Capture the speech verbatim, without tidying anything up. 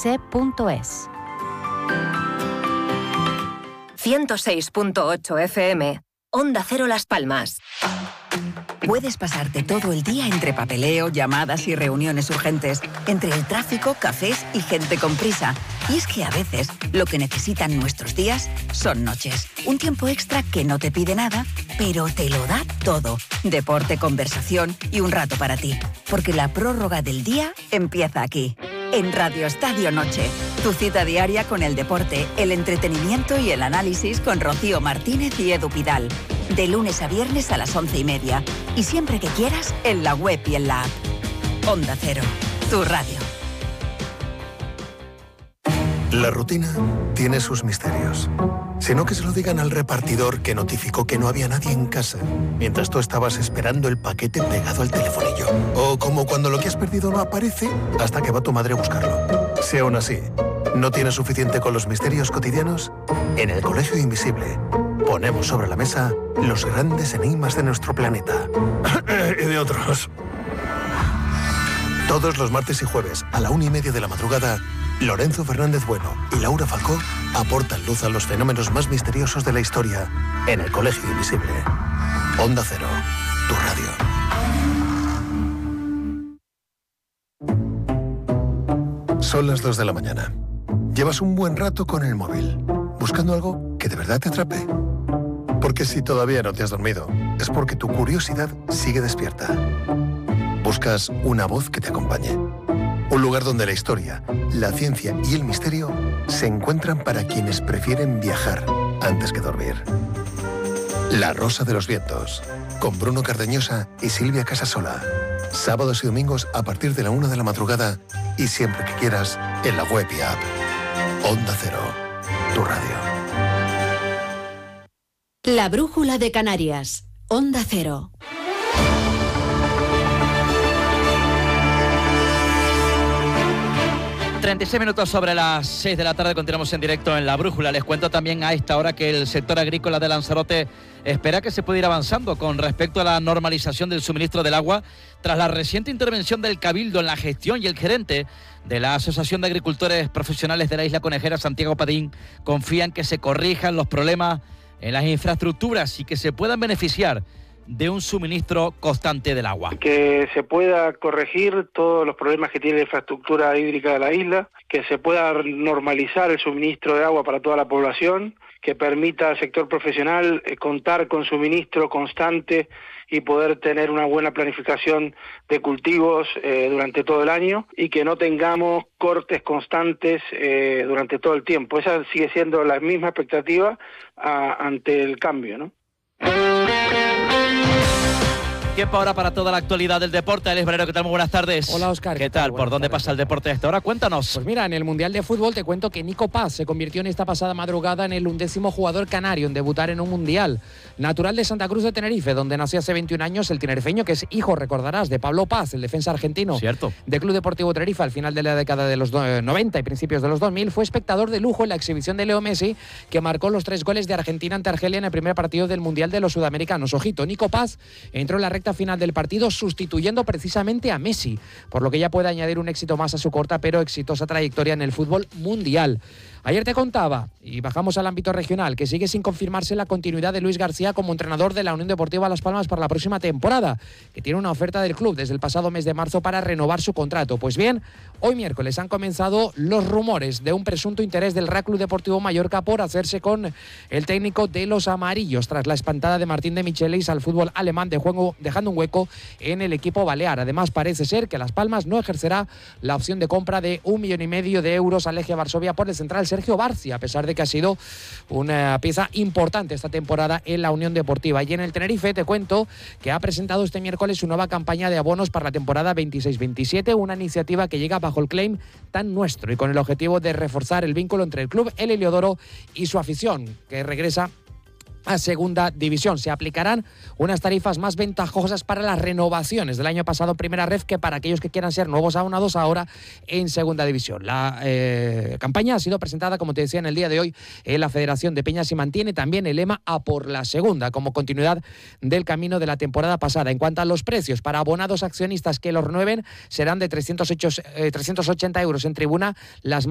s punto es. ciento seis punto ocho F M. Onda Cero Las Palmas. Puedes pasarte todo el día entre papeleo, llamadas y reuniones urgentes, entre el tráfico, cafés y gente con prisa. Y es que a veces lo que necesitan nuestros días son noches. Un tiempo extra que no te pide nada, pero te lo da todo. Deporte, conversación y un rato para ti. Porque la prórroga del día empieza aquí, en Radio Estadio Noche. Tu cita diaria con el deporte, el entretenimiento y el análisis con Rocío Martínez y Edu Pidal. De lunes a viernes a las once y media. Y siempre que quieras, en la web y en la app. Onda Cero, tu radio. La rutina tiene sus misterios. Sino que se lo digan al repartidor que notificó que no había nadie en casa, mientras tú estabas esperando el paquete pegado al telefonillo. O como cuando lo que has perdido no aparece hasta que va tu madre a buscarlo. Si aún así no tienes suficiente con los misterios cotidianos, en el Colegio Invisible ponemos sobre la mesa los grandes enigmas de nuestro planeta. Y de otros. Todos los martes y jueves a la una y media de la madrugada, Lorenzo Fernández Bueno y Laura Falcó aportan luz a los fenómenos más misteriosos de la historia en el Colegio Invisible. Onda Cero, tu radio. Son las dos de la mañana. Llevas un buen rato con el móvil, buscando algo que de verdad te atrape. Porque si todavía no te has dormido, es porque tu curiosidad sigue despierta. Buscas una voz que te acompañe. Un lugar donde la historia, la ciencia y el misterio se encuentran para quienes prefieren viajar antes que dormir. La Rosa de los Vientos, con Bruno Cardeñosa y Silvia Casasola. Sábados y domingos a partir de la una de la madrugada y siempre que quieras en la web y app. Onda Cero, tu radio. La Brújula de Canarias. Onda Cero. treinta y seis minutos sobre las seis de la tarde, continuamos en directo en La Brújula. Les cuento también a esta hora que el sector agrícola de Lanzarote espera que se pueda ir avanzando con respecto a la normalización del suministro del agua tras la reciente intervención del Cabildo en la gestión, y el gerente de la Asociación de Agricultores Profesionales de la Isla Conejera, Santiago Padín, confía en que se corrijan los problemas en las infraestructuras y que se puedan beneficiar de un suministro constante del agua. Que se pueda corregir todos los problemas que tiene la infraestructura hídrica de la isla, que se pueda normalizar el suministro de agua para toda la población, que permita al sector profesional eh, contar con suministro constante y poder tener una buena planificación de cultivos eh, durante todo el año, y que no tengamos cortes constantes eh, durante todo el tiempo. Esa sigue siendo la misma expectativa a, ante el cambio, ¿no? Tiempo ahora para toda la actualidad del deporte. Alex Valero, ¿qué tal? Muy buenas tardes. Hola, Óscar. ¿Qué, ¿Qué tal? ¿Por dónde tardes. pasa el deporte a esta hora? Cuéntanos. Pues mira, en el Mundial de Fútbol te cuento que Nico Paz se convirtió en esta pasada madrugada en el undécimo jugador canario en debutar en un Mundial. Natural de Santa Cruz de Tenerife, donde nació hace veintiún años, el tinerfeño, que es hijo, recordarás, de Pablo Paz, el defensa argentino. Cierto. De Club Deportivo Tenerife al final de la década de los noventa y principios de los dos mil, fue espectador de lujo en la exhibición de Leo Messi, que marcó los tres goles de Argentina ante Argelia en el primer partido del Mundial de los Sudamericanos. Ojito, Nico Paz entró en la recta final del partido sustituyendo precisamente a Messi, por lo que ya puede añadir un éxito más a su corta pero exitosa trayectoria en el fútbol mundial. Ayer te contaba, y bajamos al ámbito regional, que sigue sin confirmarse la continuidad de Luis García como entrenador de la Unión Deportiva Las Palmas para la próxima temporada, que tiene una oferta del club desde el pasado mes de marzo para renovar su contrato. Pues bien, hoy miércoles han comenzado los rumores de un presunto interés del Real Club Deportivo Mallorca por hacerse con el técnico de los amarillos, tras la espantada de Martín de Michelis al fútbol alemán, de juego, dejando un hueco en el equipo balear. Además, parece ser que Las Palmas no ejercerá la opción de compra de un millón y medio de euros a Legia Varsovia por el central Sergio Barcia, a pesar de que ha sido una pieza importante esta temporada en la Unión Deportiva. Y en el Tenerife te cuento que ha presentado este miércoles su nueva campaña de abonos para la temporada veintiséis veintisiete, una iniciativa que llega bajo el claim Tan Nuestro y con el objetivo de reforzar el vínculo entre el club El Heliodoro y su afición, que regresa a segunda división. Se aplicarán unas tarifas más ventajosas para las renovaciones del año pasado en primera ref que para aquellos que quieran ser nuevos abonados ahora en segunda división. La eh, campaña ha sido presentada, como te decía, en el día de hoy en la Federación de Peñas y mantiene también el lema A por la segunda, como continuidad del camino de la temporada pasada. En cuanto a los precios, para abonados accionistas que los renueven serán de trescientos ochenta euros en tribuna, las